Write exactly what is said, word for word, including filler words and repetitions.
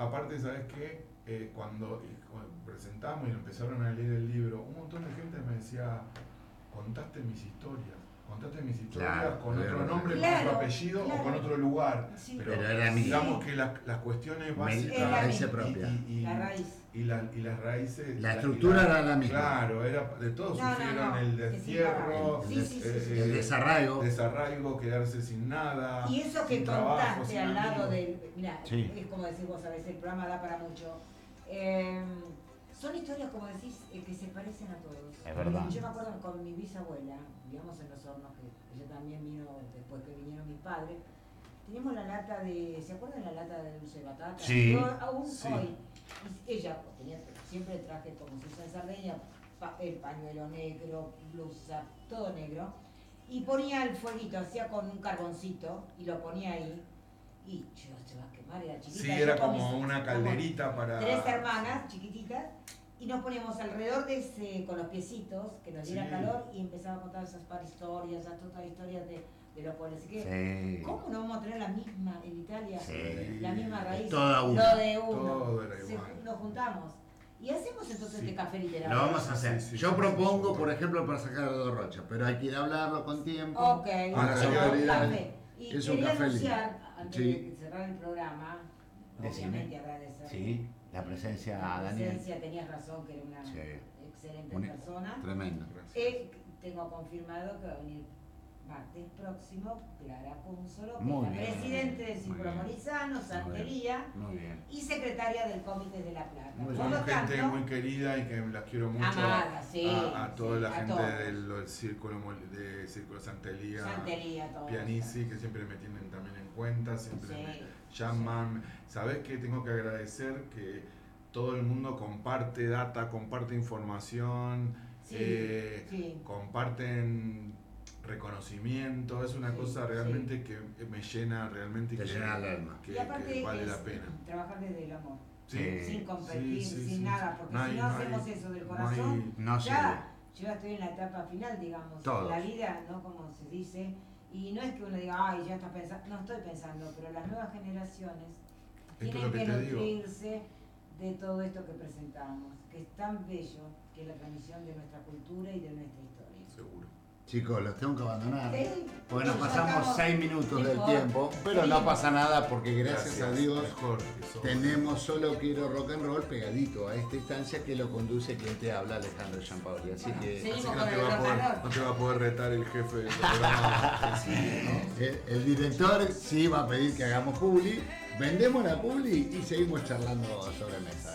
aparte, ¿sabes qué? Eh, cuando, cuando presentamos y empezaron a leer el libro, un montón de gente me decía, contaste mis historias. Contaste mis historias claro, con otro claro, nombre, claro, con otro apellido claro. o con otro lugar. Sí. Pero, Pero era mi- digamos que las, las cuestiones básicas la raíz y- propia. Y, y, La raíz. Y, la, y las raíces. La estructura y era la misma. Claro, era, de todos No, no, sufrieron no, el que sí, destierro, sí, sí, sí, eh, sí. El eh, desarraigo. desarraigo, quedarse sin nada. Y eso que sin trabajo, contaste sin al lado amigos. del. Mirá, Sí. es como decís vos a veces, el programa da para mucho. Eh, son historias, como decís, eh, que se parecen a todos. Es verdad. Yo me acuerdo con mi bisabuela, vivíamos en Los Hornos, que ella también vino después que vinieron mis padres. Teníamos la lata de. ¿Se acuerdan la lata de dulce de batata? Sí. Yo aún Sí. hoy. Y ella pues, tenía siempre el traje como se usa en Sardegna, pa- el pañuelo negro, blusa, todo negro. Y ponía el fueguito, hacía con un carboncito y lo ponía ahí. Y yo, se va a quemar, era chiquita. Sí, yo era con como mis- una calderita para. Tres hermanas chiquititas. Y nos poníamos alrededor de ese, con los piecitos, que nos diera Sí. calor, y empezaba a contar esas par historias, esas todas historias de, de los pueblos. Así que, Sí. ¿cómo no vamos a tener la misma en Italia? Sí. La misma raíz. Toda una. Lo de uno. Todo era Se- igual. nos juntamos. Y hacemos entonces Sí. este café literario. Lo vamos a hacer. Sí, sí, Yo sí, propongo, sí. por ejemplo, para sacar a dos Rocha, pero hay que ir a hablarlo con tiempo. Ok, Ah, bueno, sí, un autoridades. café. Y Es un quería café anunciar, lindo. antes Sí. de cerrar el programa, Decime. obviamente agradecer. Sí, la presencia La a Daniel. presencia, tenías razón, que era una Sí. excelente Un- persona. Tremendo. Gracias. Eh, tengo confirmado que va a venir martes próximo Clara Púnzolo, que Muy es la bien. presidente de Círculo Muy bien. Morizano, Santería, Muy bien. y secretaria del Comité de La Plata. Muy Por bien. lo Son gente tanto, muy querida y que las quiero mucho. Amada, sí, a, a toda sí, la a gente todos. del, del círculo Mol- de Círculo Santelía, Santería, todo. Pianici, que siempre me tienen también en cuenta, siempre Sí, me llaman. ¿Sabés qué? Tengo que agradecer que todo el mundo comparte data, comparte información, Sí, eh, sí. comparten reconocimiento. Es una Sí, cosa realmente que me llena realmente y Te que, llena el alma. que- Y aparte que vale es la pena. trabajar desde el amor, Sí. sin competir, Sí, sí, sin sí. nada, porque No hay- si no, no hay- hacemos eso del no corazón, hay- No ya, yo ya estoy en la etapa final, digamos, Todos. la vida, ¿no? Como se dice, y no es que uno diga, ay, ya está pensando, no estoy pensando, pero las nuevas generaciones Esto es tienen lo que que te digo. nutrirse de todo esto que presentamos, que es tan bello, que es la transmisión de nuestra cultura y de nuestra historia. Seguro. Chicos, los tengo que abandonar. Sí. Porque nos Ya pasamos estamos- seis minutos del Mejor. tiempo, pero no pasa nada porque gracias, a Dios Mejor que sos. tenemos Solo Quiero Rock and Roll pegadito a esta instancia que lo conduce quien te habla, Alejandro Giampaoli. Así Bueno, que sí. Así que Seguimos no con te, el va a rock poder, and roll. no te va a poder retar el jefe del programa. Sí, ¿no? el, el director sí va a pedir que hagamos publi, vendemos la publi y seguimos charlando sobre mesa.